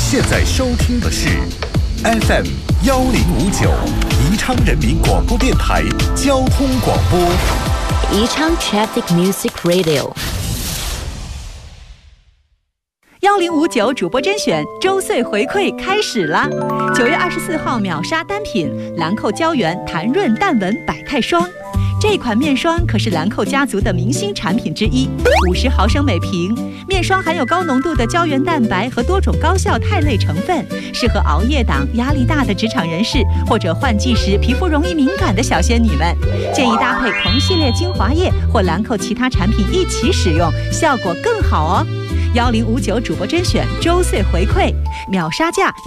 现在收听的是 FM 1059宜昌人民广播电台交通广播。 宜昌 Traffic Music Radio。 1059主播甄选周岁回馈开始啦！9月24号秒杀单品兰蔻胶原弹润淡纹百肽霜。这款面霜可是兰蔻家族的明星产品之一，50毫升每瓶。面霜含有高浓度的胶原蛋白和多种高效肽类成分，适合熬夜党、压力大的职场人士或者换季时皮肤容易敏感的小仙女们。建议搭配同系列精华液或兰蔻其他产品一起使用，效果更好哦。1059主播甄选周岁回馈秒杀价